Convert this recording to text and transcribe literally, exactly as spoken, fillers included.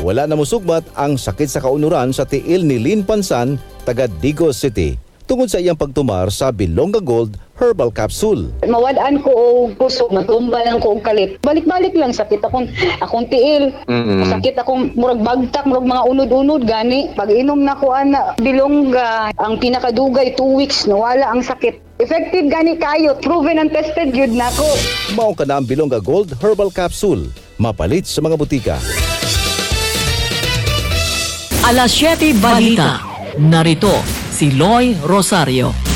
wala na musugbat ang sakit sa kaunuran sa tiil ni Lynn Pansan, taga Digos City, tungod sa iyang pagtumar sa Bilonga Gold Herbal Capsule. Mawadaan ko og kusog, matumba lang ko og kalit. Balik-balik lang sakit akong akong tiil. Mm-hmm. Sakit akong murag bagtak, murag mga unod-unod gani. Pag inom na ko ana Bilonga, ang pinakadugay two weeks nawala ang sakit. Effective gani kayo, proven and tested yun nako. Mao ka na ang Bilonga Gold Herbal Capsule, mapalit sa mga butika. Alas siyete Balita. Narito si Loy Rosario.